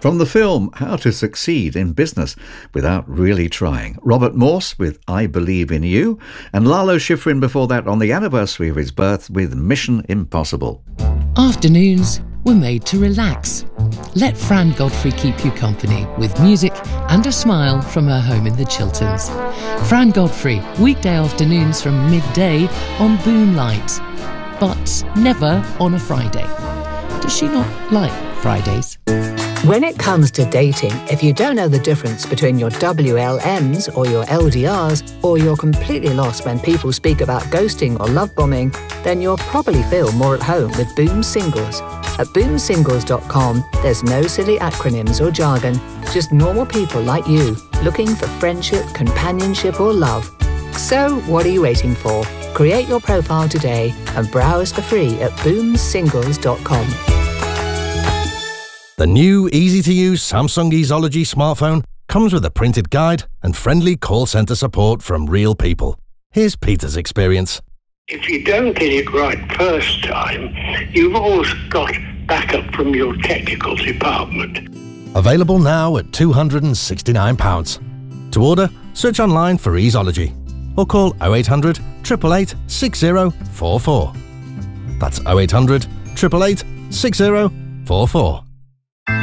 From the film How to Succeed in Business Without Really Trying, Robert Morse with I Believe in You, and Lalo Schifrin before that on the anniversary of his birth with Mission Impossible. Afternoons were made to relax. Let Fran Godfrey keep you company with music and a smile from her home in the Chilterns. Fran Godfrey, weekday afternoons from midday on Boomlight, but never on a Friday. Does she not like Fridays? When it comes to dating, if you don't know the difference between your WLMs or your LDRs, or you're completely lost when people speak about ghosting or love bombing, then you'll probably feel more at home with Boom Singles. At boomsingles.com, there's no silly acronyms or jargon, just normal people like you, looking for friendship, companionship or love. So, what are you waiting for? Create your profile today and browse for free at boomsingles.com. The new, easy-to-use Samsung Easology smartphone comes with a printed guide and friendly call centre support from real people. Here's Peter's experience. If you don't get it right first time, you've always got backup from your technical department. Available now at £269. To order, search online for Easology or call 0800 888 6044. That's 0800 888 6044.